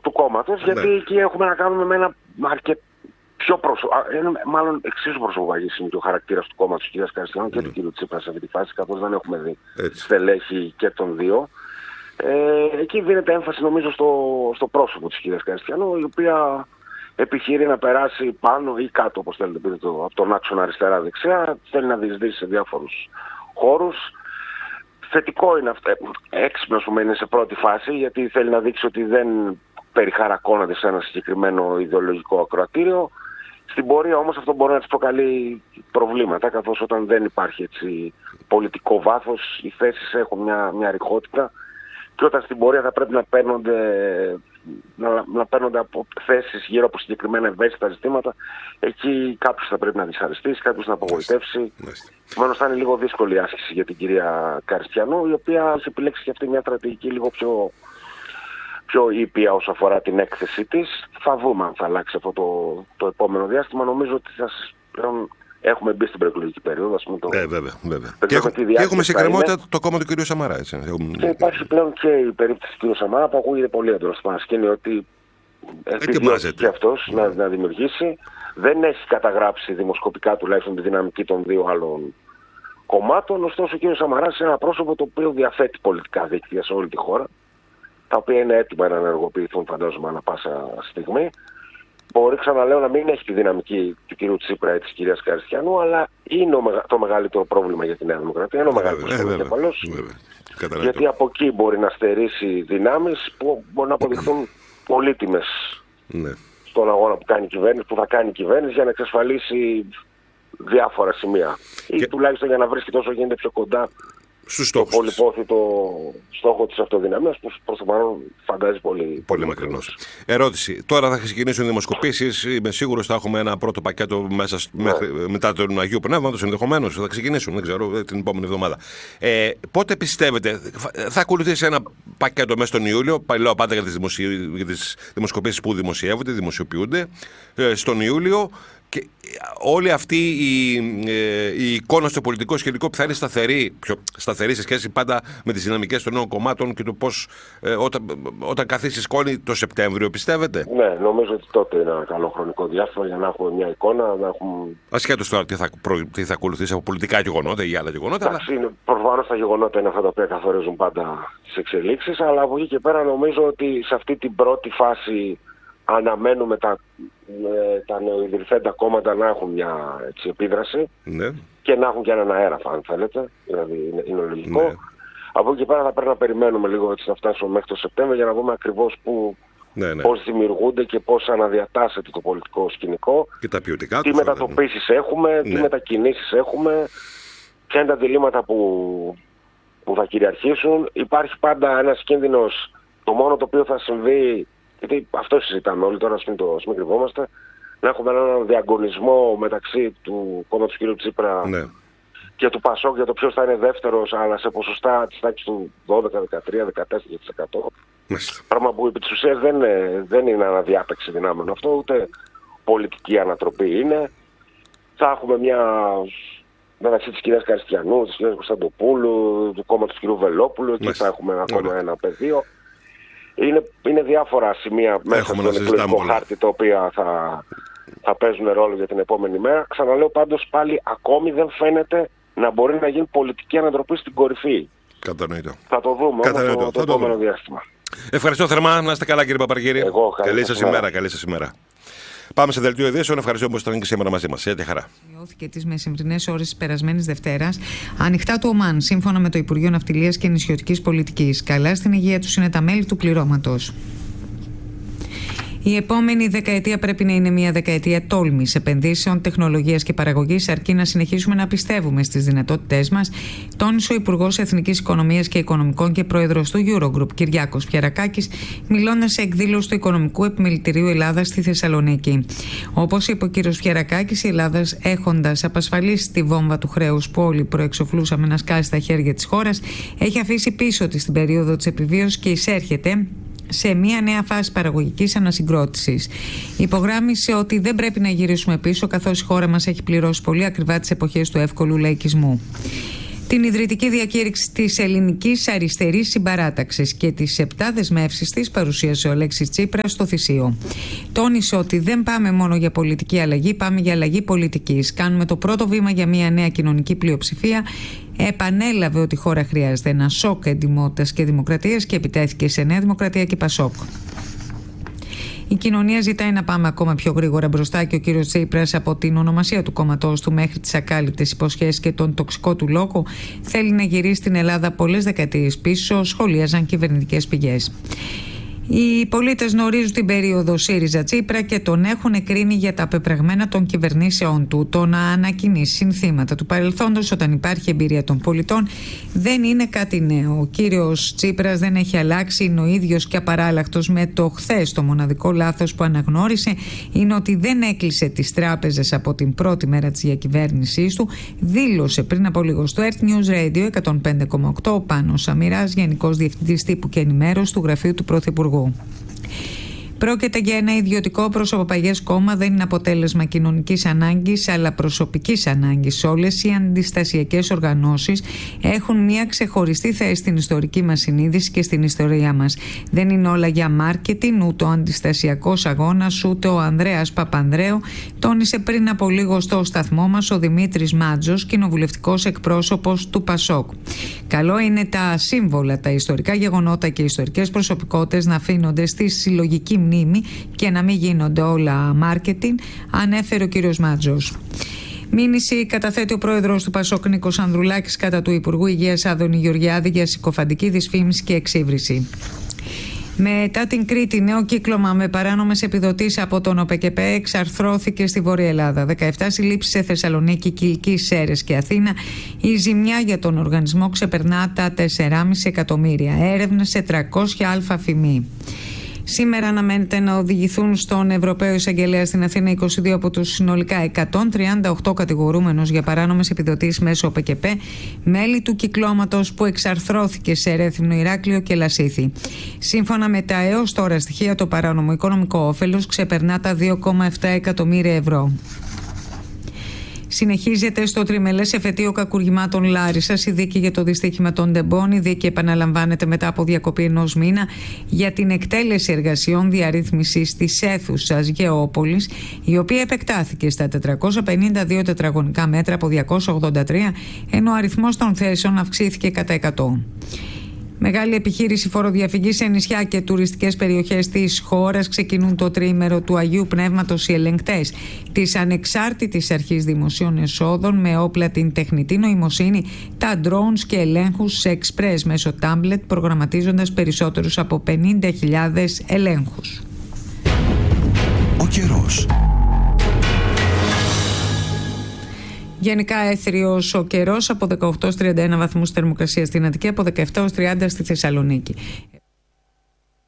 του κόμματος, γιατί εκεί έχουμε να κάνουμε με ένα μάλλον εξίσου προσωπαγής είναι και ο χαρακτήρας του κόμματος του κ. Καριστιανού και του κ. Τσίπρα σε αυτή τη φάση, καθώς δεν έχουμε δει στελέχη και των δύο. Εκεί δίνεται έμφαση νομίζω στο πρόσωπο της κ. Καριστιανού, η οποία επιχειρεί να περάσει πάνω ή κάτω, όπως θέλετε πείτε, από τον άξονα αριστερά-δεξιά, θέλει να διεισδύσει σε διάφορους χώρους. Θετικό είναι αυτό, έξυπνος που μένει σε πρώτη φάση, γιατί θέλει να δείξει ότι δεν περιχαρακώνεται σε ένα συγκεκριμένο ιδεολογικό ακροατήριο. Στην πορεία όμως αυτό μπορεί να της προκαλεί προβλήματα, καθώς όταν δεν υπάρχει έτσι πολιτικό βάθος, οι θέσεις έχουν μια ρηχότητα και όταν στην πορεία θα πρέπει να παίρνονται από θέσεις γύρω από συγκεκριμένα ευαίσθητα ζητήματα, εκεί κάποιος θα πρέπει να δυσαρεστήσει, κάποιος να απογοητεύσει. Επομένως θα είναι λίγο δύσκολη η άσκηση για την κυρία Καριστιανού, η οποία έχει επιλέξει και αυτή μια στρατηγική λίγο πιο ήπια όσο αφορά την έκθεσή της. Θα δούμε αν θα αλλάξει αυτό το επόμενο διάστημα. Νομίζω ότι πλέον έχουμε μπει στην προεκλογική περίοδο. Βέβαια. Και έχουμε σε κρεμότητα το κόμμα του κ. Σαμαρά. Έτσι. Και υπάρχει πλέον και η περίπτωση του κ. Σαμαρά που ακούγεται πολύ έντονα στο παρασκήνιο ότι επιδιώκει και αυτός να δημιουργήσει. Δεν έχει καταγράψει δημοσκοπικά τουλάχιστον τη δυναμική των δύο άλλων κομμάτων. Ωστόσο ο κ. Σαμαράς είναι ένα πρόσωπο το οποίο διαθέτει πολιτικά δίκτυα σε όλη τη χώρα, τα οποία είναι έτοιμα να ενεργοποιηθούν, φαντάζομαι, ανά πάσα στιγμή. Μπορεί, ξαναλέω, να μην έχει τη δυναμική του κ. Τσίπρα ή της κυρίας Καριστιανού, αλλά είναι το μεγαλύτερο πρόβλημα για τη Νέα Δημοκρατία. Είναι ο μεγαλύτερος αντίπαλος. Γιατί από εκεί μπορεί να στερήσει δυνάμεις που μπορεί να αποδειχθούν πολύτιμες στον αγώνα που κάνει η κυβέρνηση, που θα κάνει η κυβέρνηση για να εξασφαλίσει διάφορα σημεία. Ή τουλάχιστον για να βρίσκει όσο γίνεται πιο κοντά στο πολυπόθητο στόχο της αυτοδυναμίας, που προς το παρόν φαντάζει πολύ μακρινός. Ερώτηση. Τώρα θα ξεκινήσουν οι δημοσκοπήσεις. Είμαι σίγουρος θα έχουμε ένα πρώτο πακέτο μετά τον Αγίου Πνεύματος, ενδεχομένως. Θα ξεκινήσουν, δεν ξέρω, την επόμενη εβδομάδα. Πότε πιστεύετε, θα ακολουθήσει ένα πακέτο μέσα στον Ιούλιο? Λέω πάντα για τις δημοσκοπήσεις που δημοσιοποιούνται στον Ιούλιο. Και όλη αυτή η εικόνα στο πολιτικό σκηνικό που θα είναι πιο σταθερή σε σχέση πάντα με τις δυναμικές των νέων κομμάτων και το πώς όταν καθίσει σκόνη το Σεπτέμβριο, πιστεύετε? Ναι, νομίζω ότι τότε είναι ένα καλό χρονικό διάστημα για να έχουμε μια εικόνα. Ασχέτως τώρα τι θα ακολουθήσει από πολιτικά γεγονότα ή άλλα γεγονότα. Εντάξει, προφανώς τα γεγονότα είναι αυτά τα οποία καθορίζουν πάντα τις εξελίξεις, αλλά από εκεί και πέρα νομίζω ότι σε αυτή την πρώτη φάση αναμένουμε τα νεοειδρυθέντα κόμματα να έχουν μια επίδραση και να έχουν και έναν αέρα, αν θέλετε. Δηλαδή είναι λογικό. Ναι. Από εκεί και πέρα θα πρέπει να περιμένουμε λίγο έτσι να φτάσουμε μέχρι το Σεπτέμβριο για να δούμε ακριβώς πώς δημιουργούνται και πώς αναδιατάσσεται το πολιτικό σκηνικό. Και τα ποιοτικά τι μετατοπίσεις έχουμε, τι μετακινήσεις έχουμε, ποια είναι τα διλήμματα που θα κυριαρχήσουν. Υπάρχει πάντα ένας κίνδυνος, το μόνο το οποίο θα συμβεί. Γιατί αυτό συζητάμε όλοι τώρα, μην κρυβόμαστε, να έχουμε έναν διαγωνισμό μεταξύ του κόμματος του κ. Τσίπρα και του Πασόκ για το ποιος θα είναι δεύτερος, αλλά σε ποσοστά της τάξης του 12, 13, 14%. Πράγμα που επί της ουσίας δεν είναι αναδιάταξη δυνάμεων αυτό, ούτε πολιτική ανατροπή είναι. Θα έχουμε μεταξύ της κυρίας Καριστιανού, της κυρίας Κωνσταντοπούλου, του κόμματος του κ. Βελόπουλου, εκεί θα έχουμε ακόμα ένα πεδίο. Είναι διάφορα σημεία μέσα στον εκλογικό χάρτη τα οποία θα παίζουν ρόλο για την επόμενη μέρα. Ξαναλέω πάντως πάλι, ακόμη δεν φαίνεται να μπορεί να γίνει πολιτική ανατροπή στην κορυφή. Κατανοητό. Θα το δούμε όμως το επόμενο διάστημα. Ευχαριστώ θερμά. Να είστε καλά, κύριε Παπαργύρη. Καλή σας ημέρα. Πάμε σε δελτίο ειδήσεων. Ευχαριστώ που ήσασταν και σήμερα μαζί μας. Γεια χαρά. Μειώθηκε τις μεσημβρινές ώρες της περασμένης Δευτέρας ανοιχτά του Ομάν, σύμφωνα με το Υπουργείο Ναυτιλίας και Νησιωτικής Πολιτικής. Καλά στην υγεία τους είναι τα μέλη του πληρώματος. Η επόμενη δεκαετία πρέπει να είναι μια δεκαετία τόλμης, επενδύσεων, τεχνολογίας και παραγωγής, αρκεί να συνεχίσουμε να πιστεύουμε στις δυνατότητές μας, τόνισε ο Υπουργός Εθνικής Οικονομίας και Οικονομικών και Πρόεδρος του Eurogroup, Κυριάκος Πιερακάκης, μιλώντας σε εκδήλωση του Οικονομικού Επιμελητηρίου Ελλάδας στη Θεσσαλονίκη. Όπως είπε ο κ. Πιερακάκης, η Ελλάδα, έχοντας απασφαλίσει τη βόμβα του χρέους που όλοι προεξοφλούσαμε να σκάσει στα χέρια της χώρας, έχει αφήσει πίσω της την περίοδο της επιβίωσης και εισέρχεται σε μια νέα φάση παραγωγικής ανασυγκρότησης. Υπογράμμισε ότι δεν πρέπει να γυρίσουμε πίσω, καθώς η χώρα μας έχει πληρώσει πολύ ακριβά τις εποχές του εύκολου λαϊκισμού. την ιδρυτική διακήρυξη της Ελληνικής Αριστερής Συμπαράταξης και τις 7 δεσμεύσεις της παρουσίασε ο Αλέξης Τσίπρας στο Θησίο. Τόνισε ότι δεν πάμε μόνο για πολιτική αλλαγή, πάμε για αλλαγή πολιτικής. Κάνουμε το πρώτο βήμα για μια νέα κοινωνική πλειοψηφία. Επανέλαβε ότι η χώρα χρειάζεται ένα σοκ εντιμότητας και δημοκρατίας και επιτέθηκε σε Νέα Δημοκρατία και Πασόκ. Η κοινωνία ζητάει να πάμε ακόμα πιο γρήγορα μπροστά και ο κύριος Τσίπρας, από την ονομασία του κόμματός του μέχρι τις ακάλυπτες υποσχέσεις και τον τοξικό του λόγο, θέλει να γυρίσει στην Ελλάδα πολλές δεκαετίες πίσω, σχολίαζαν κυβερνητικές πηγές. Οι πολίτες γνωρίζουν την περίοδο ΣΥΡΙΖΑ-Τσίπρα και τον έχουν κρίνει για τα πεπραγμένα των κυβερνήσεών του. Το να ανακοινήσει συνθήματα του παρελθόντος όταν υπάρχει εμπειρία των πολιτών δεν είναι κάτι νέο. Ο κύριος Τσίπρας δεν έχει αλλάξει, είναι ο ίδιος και απαράλλαχτος με το χθες. Το μοναδικό λάθος που αναγνώρισε είναι ότι δεν έκλεισε τις τράπεζες από την πρώτη μέρα της διακυβέρνησής του. Δήλωσε πριν από λίγο στο Earth News Radio 105,8 ο Πάνος Σαμυράς, Γενικός Διευθυντής Τύπου και Ενημέρωσης του Γραφείου του Πρωθυπουργού. Πρόκειται για ένα ιδιωτικό προσωποπαγές κόμμα, δεν είναι αποτέλεσμα κοινωνικής ανάγκης αλλά προσωπικής ανάγκης. Όλες οι αντιστασιακές οργανώσεις έχουν μια ξεχωριστή θέση στην ιστορική μας συνείδηση και στην ιστορία μας. Δεν είναι όλα για μάρκετινγκ, ούτε ο αντιστασιακός αγώνας, ούτε ο Ανδρέας Παπανδρέου, τόνισε πριν από λίγο στο σταθμό μας ο Δημήτρης Μάτζος, κοινοβουλευτικός εκπρόσωπος του Πασόκ. Καλό είναι τα σύμβολα, τα ιστορικά γεγονότα και οι ιστορικές προσωπικότητες να αφήνονται στη συλλογική μνήμη και να μην γίνονται όλα μάρκετινγκ, ανέφερε ο κύριος Μάτζος. Μήνυση καταθέτει ο πρόεδρος του Πασόκ Νίκος Ανδρουλάκης κατά του Υπουργού Υγείας Άδωνη Γεωργιάδη για συκοφαντική δυσφήμιση και εξύβριση. Μετά την Κρήτη, νέο κύκλωμα με παράνομες επιδοτήσεις από τον ΟΠΕΚΕΠΕ εξαρθρώθηκε στη Βόρεια Ελλάδα. 17 συλλήψεις σε Θεσσαλονίκη, Κιλκή, Σέρρες και Αθήνα. Η ζημιά για τον οργανισμό ξεπερνά τα 4,5 εκατομμύρια. Έρευνες σε 300 αλφα-φημί. Σήμερα αναμένεται να οδηγηθούν στον Ευρωπαίο Εισαγγελέα στην Αθήνα 22 από τους συνολικά 138 κατηγορούμενους για παράνομες επιδοτήσεις μέσω ΟΠΕΚΕΠΕ, μέλη του κυκλώματος που εξαρθρώθηκε σε Ρέθυμνο, Ηράκλειο και Λασίθι. Σύμφωνα με τα έως τώρα στοιχεία, το παράνομο οικονομικό όφελος ξεπερνά τα 2,7 εκατομμύρια ευρώ. Συνεχίζεται στο τριμελές εφετείο κακουργημάτων Λάρισσας η δίκη για το δυστύχημα των Ντεμπών. Η δίκη επαναλαμβάνεται μετά από διακοπή ενός μήνα για την εκτέλεση εργασιών διαρρύθμισης της αίθουσας Γεώπολης, η οποία επεκτάθηκε στα 452 τετραγωνικά μέτρα από 283, ενώ ο αριθμός των θέσεων αυξήθηκε κατά 100. Μεγάλη επιχείρηση φοροδιαφυγής σε νησιά και τουριστικές περιοχές της χώρας. Ξεκινούν το τριήμερο του Αγίου Πνεύματος οι ελεγκτές της Ανεξάρτητης Αρχής Δημοσίων Εσόδων με όπλα την τεχνητή νοημοσύνη, τα drones και ελέγχους σε εξπρές μέσω τάμπλετ, προγραμματίζοντας περισσότερους από 50.000 ελέγχους. Ο καιρός. Γενικά έθριος ο καιρός, από 18 ως 31 βαθμούς θερμοκρασία στην Αττική, από 17 ως 30 στη Θεσσαλονίκη.